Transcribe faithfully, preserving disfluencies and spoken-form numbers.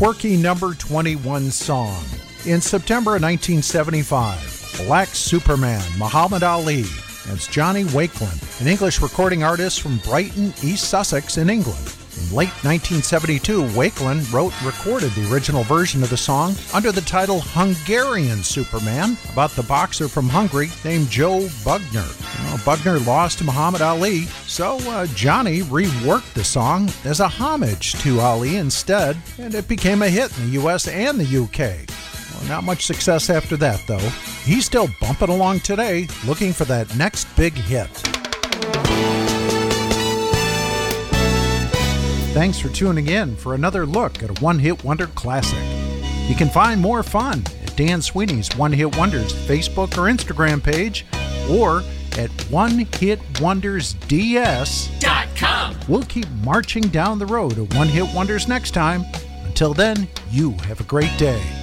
quirky number twenty-one song. In September of nineteen seventy-five, Black Superman, Muhammad Ali. That's Johnny Wakelin, an English recording artist from Brighton, East Sussex in England. In late nineteen seventy-two, Wakelin wrote and recorded the original version of the song under the title Hungarian Superman, about the boxer from Hungary named Joe Bugner. Well, Bugner lost to Muhammad Ali, so uh, Johnny reworked the song as a homage to Ali instead, and it became a hit in the U S and the U K. Well, not much success after that, though. He's still bumping along today, looking for that next big hit. Thanks for tuning in for another look at a one-hit wonder classic. You can find more fun at Dan Sweeney's One Hit Wonders Facebook or Instagram page, or at one hit wonders d s dot com. We'll keep marching down the road of One Hit Wonders next time. Until then, you have a great day.